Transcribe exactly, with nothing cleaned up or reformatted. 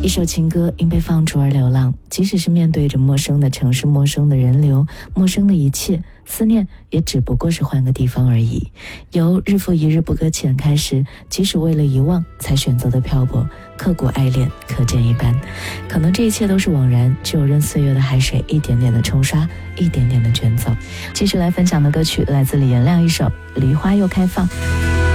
一首情歌因被放逐而流浪，即使是面对着陌生的城市、陌生的人流、陌生的一切，思念也只不过是换个地方而已。由日复一日不搁浅开始，即使为了遗忘才选择的漂泊，刻骨爱恋可见一斑。可能这一切都是枉然，只有任岁月的海水一点点的冲刷，一点点的卷走。继续来分享的歌曲来自李延亮一首《梨花又开放》。